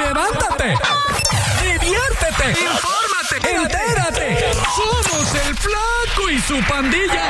levántate, diviértete, infórmate, entérate. Somos el Flaco y su pandilla.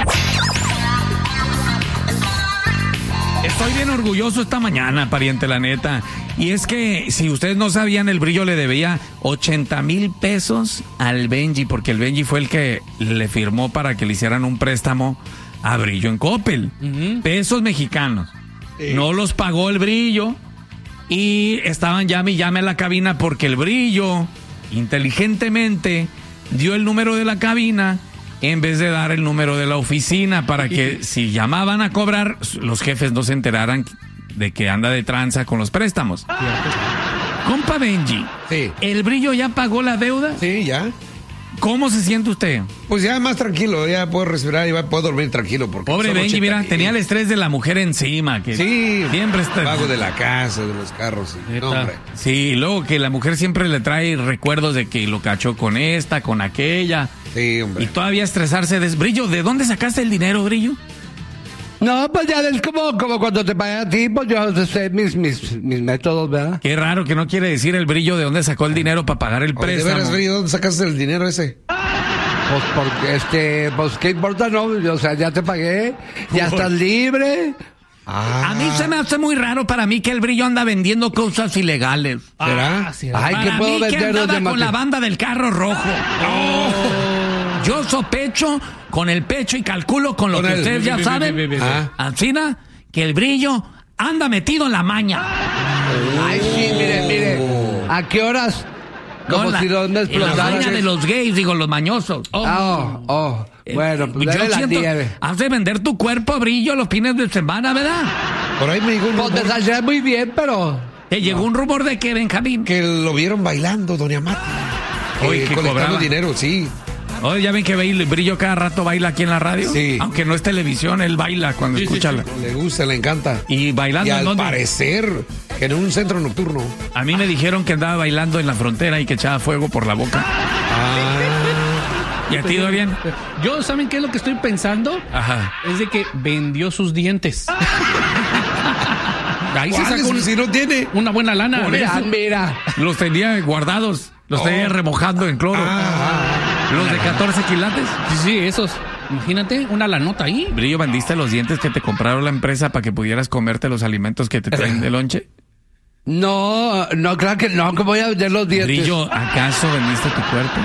Estoy bien orgulloso esta mañana, pariente, la neta. Y es que, si ustedes no sabían, el Brillo le debía 80,000 pesos al Benji, porque el Benji fue el que le firmó para que le hicieran un préstamo a Brillo en Coppel. Pesos mexicanos. No los pagó el Brillo y estaban llame y llame a la cabina porque el Brillo inteligentemente dio el número de la cabina en vez de dar el número de la oficina para que si llamaban a cobrar, los jefes no se enteraran de que anda de tranza con los préstamos. Compa Benji, sí. ¿El Brillo ya pagó la deuda? Sí, ya. ¿Cómo se siente usted? Pues ya más tranquilo, ya puedo respirar y puedo dormir tranquilo. Porque pobre Benji, mira, tenía el estrés de la mujer encima. Que sí, siempre está... pago de la casa, de los carros. Sí, no, hombre. Sí, y luego que la mujer siempre le trae recuerdos de que lo cachó con esta, con aquella. Sí, hombre. Y todavía estresarse de... Brillo, ¿de dónde sacaste el dinero, Brillo? No, pues ya es como cuando te pagan a ti, pues yo sé mis métodos, ¿verdad? Qué raro que no quiere decir el Brillo de dónde sacó el dinero para pagar el préstamo. ¿De veras, Brillo, dónde sacaste el dinero ese? Pues porque, pues qué importa, ¿no? O sea, ya te pagué, ya estás libre. A mí se me hace muy raro para mí que el Brillo anda vendiendo cosas ilegales. ¿Será? Ay, ¿qué puedo vender? Que andaba con la banda del carro rojo. Yo sospecho con el pecho y calculo con lo que ustedes ya saben. Ancina, que el Brillo anda metido en la maña. Ay, sí, mire. ¿A qué horas? Como si los me explotaran. La maña de los gays, digo, los mañosos. Bueno, pues yo siento, has de vender tu cuerpo, Brillo, los fines de semana, ¿verdad? Por ahí me llegó un rumor. Pues te saldrá muy bien, pero... Te llegó un rumor de que, Benjamín. Que lo vieron bailando, doña Mati. Oye, que colectando dinero, sí. Oye, ya ven que Brillo cada rato baila aquí en la radio. Sí. Aunque no es televisión, él baila cuando escucha. Sí. Le gusta, le encanta. Y bailando. Y al parecer, que en un centro nocturno. A mí me dijeron que andaba bailando en la frontera y que echaba fuego por la boca. ¿Y a ti, Dorian? Yo, ¿saben qué es lo que estoy pensando? Ajá. Es de que vendió sus dientes. Ahí se sacó si no tiene una buena lana. Mira. Los tenía guardados. Los tenía remojando en cloro. Los de 14 quilates. Sí, esos. Imagínate, una lanota ahí. Brillo, ¿vendiste los dientes que te compraron la empresa para que pudieras comerte los alimentos que te traen de lonche? No, claro que no, que voy a vender los dientes. Brillo, ¿acaso vendiste tu cuerpo?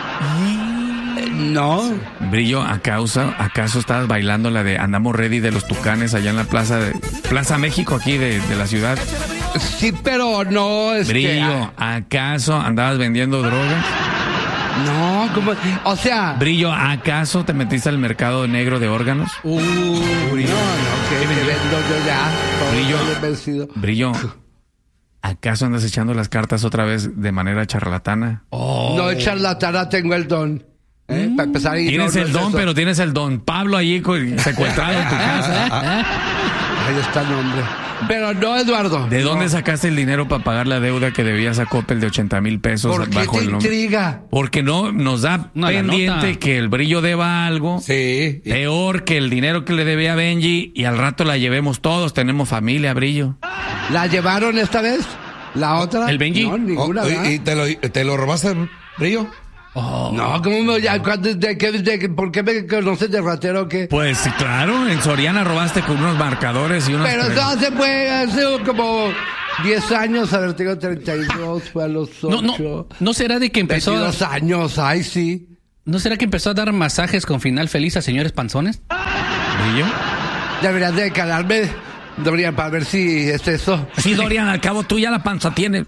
No. Brillo, ¿acaso estabas bailando la de Andamos Ready de los Tucanes allá en la Plaza México aquí de la ciudad? Sí, pero no es Brillo, ¿acaso andabas vendiendo drogas? No, ¿cómo? O sea... Brillo, ¿acaso te metiste al mercado negro de órganos? Brillo. No, que vendo yo ya. Brillo, ¿acaso andas echando las cartas otra vez de manera charlatana? No es charlatana, tengo el don. Para empezar, tienes el don, pero tienes el don Pablo allí secuestrado en tu casa. Ahí está el nombre. Pero no, Eduardo. ¿De dónde sacaste el dinero para pagar la deuda que debías a Coppel de 80,000 pesos? ¿Por qué bajo te el nombre? intriga? Porque no nos da pendiente que el Brillo deba algo. Sí. Peor que el dinero que le debía a Benji y al rato la llevemos todos. Tenemos familia, Brillo. ¿La llevaron esta vez? ¿La otra? ¿El Benji? No, ninguna. ¿Y te lo robaste, Brillo? No, ¿cómo me ¿por qué me conoces de ratero o qué? Pues claro, en Soriana robaste con unos marcadores y unos... Pero eso hace como 10 años, a ver, tengo 32, fue a los 8. No será de que empezó 22 años, ay sí. ¿No será que empezó a dar masajes con final feliz a señores panzones? ¿Brillo? Deberías de calarme, Dorian, para ver si es eso. Sí, Dorian, al cabo tú ya la panza tienes.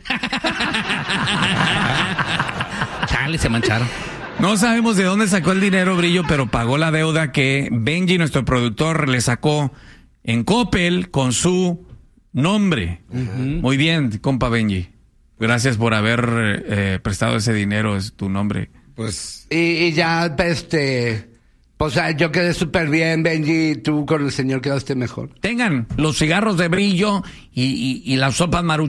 Chale, se mancharon. No sabemos de dónde sacó el dinero, Brillo, pero pagó la deuda que Benji, nuestro productor, le sacó en Coppel con su nombre. Muy bien, compa Benji. Gracias por haber prestado ese dinero, es tu nombre. Pues... Y ya, pues yo quedé súper bien, Benji, tú con el señor quedaste mejor. Tengan los cigarros de Brillo y las sopas maruchan.